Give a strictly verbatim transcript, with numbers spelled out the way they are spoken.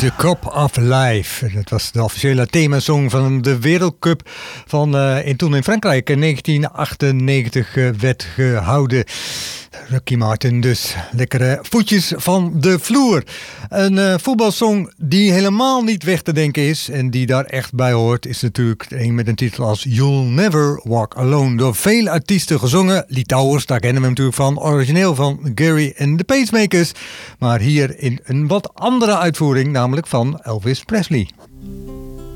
The Cup of Life. Dat was de officiële themasong van de Wereldcup van uh, in toen in Frankrijk in negentien achtennegentig uh, werd gehouden. Ricky Martin dus. Lekkere voetjes van de vloer. Een uh, voetbalsong die helemaal niet weg te denken is en die daar echt bij hoort, is natuurlijk een met een titel als You'll Never Walk Alone. Door veel artiesten gezongen. Litouwers, daar kennen we hem natuurlijk van. Origineel van Gary and the Pacemakers. Maar hier in een wat andere uitvoering, namelijk van Elvis Presley.